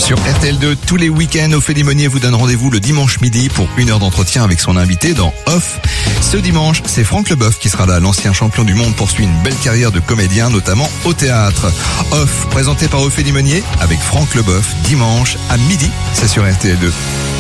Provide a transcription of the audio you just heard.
Sur RTL2, tous les week-ends, Ophélie Meunier vous donne rendez-vous le dimanche midi pour 1 heure d'entretien avec son invité dans Off. Ce dimanche, c'est Franck Leboeuf qui sera là. L'ancien champion du monde poursuit une belle carrière de comédien, notamment au théâtre. Off, présenté par Ophélie Meunier avec Franck Leboeuf, dimanche à midi, c'est sur RTL2.